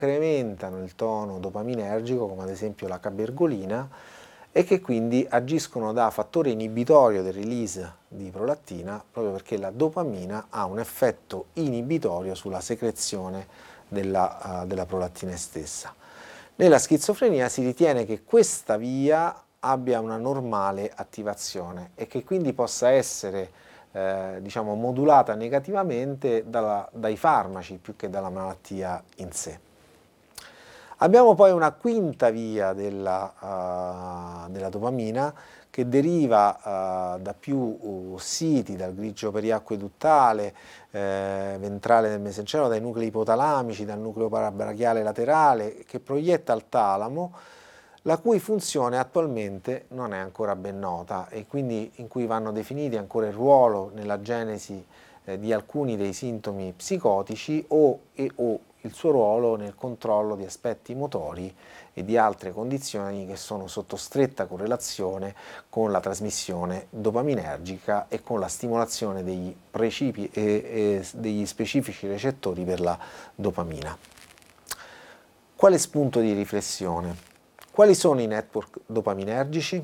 incrementano il tono dopaminergico, come ad esempio la cabergolina, e che quindi agiscono da fattore inibitorio del release di prolattina, proprio perché la dopamina ha un effetto inibitorio sulla secrezione della prolattina stessa. Nella schizofrenia si ritiene che questa via abbia una normale attivazione e che quindi possa essere diciamo, modulata negativamente dai farmaci più che dalla malattia in sé. Abbiamo poi una quinta via della dopamina che deriva da più siti, dal grigio periacqueduttale, ventrale del mesenterico, dai nuclei ipotalamici, dal nucleo parabrachiale laterale, che proietta al talamo, la cui funzione attualmente non è ancora ben nota e quindi in cui vanno definiti ancora il ruolo nella genesi di alcuni dei sintomi psicotici o il suo ruolo nel controllo di aspetti motori e di altre condizioni che sono sotto stretta correlazione con la trasmissione dopaminergica e con la stimolazione degli specifici recettori per la dopamina. Quale spunto di riflessione? Quali sono i network dopaminergici?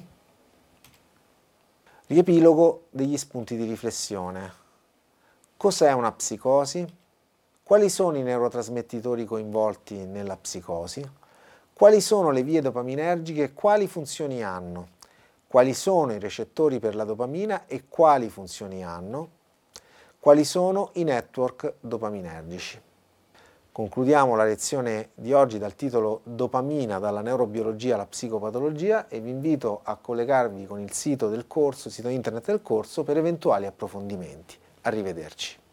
Riepilogo degli spunti di riflessione. Cos'è una psicosi? Quali sono i neurotrasmettitori coinvolti nella psicosi? Quali sono le vie dopaminergiche e quali funzioni hanno? Quali sono i recettori per la dopamina e quali funzioni hanno? Quali sono i network dopaminergici? Concludiamo la lezione di oggi dal titolo Dopamina dalla neurobiologia alla psicopatologia e vi invito a collegarvi con il sito del corso, sito internet del corso, per eventuali approfondimenti. Arrivederci.